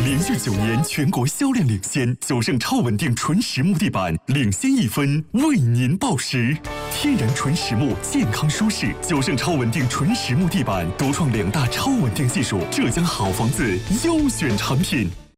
连续9年全国销量领先，9胜超稳定纯实木地板领先1分，为您报时。天然纯实木，健康舒适，9胜超稳定纯实木地板独创2大超稳定技术，浙江好房子优选产品。